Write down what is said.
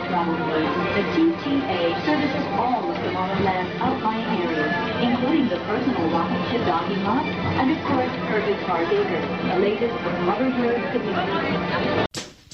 travel fleet, the TTA services all of Tomorrowland's outlying areas, including the personal rocket ship docking lot and, of course, Kirby Park Acres, the latest for Mother Bird community.